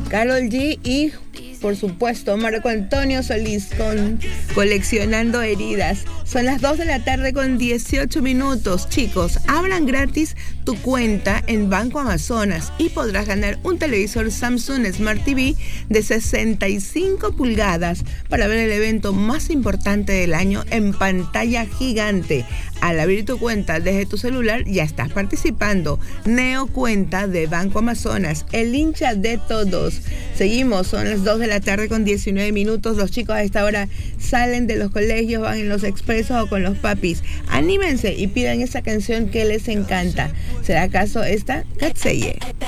Karol G y, por supuesto, Marco Antonio Solís con Coleccionando Heridas. Son las 2 de la tarde con 18 minutos. Chicos, abran gratis tu cuenta en Banco Amazonas y podrás ganar un televisor Samsung Smart TV de 65 pulgadas para ver el evento más importante del año en pantalla gigante. Al abrir tu cuenta desde tu celular ya estás participando. Neo Cuenta de Banco Amazonas, el hincha de todos. Seguimos, son las 2 de la tarde con 19 minutos. Los chicos a esta hora salen de los colegios, van en los expresos o con los papis. Anímense y pidan esa canción que les encanta. ¿Será acaso esta? Katseye.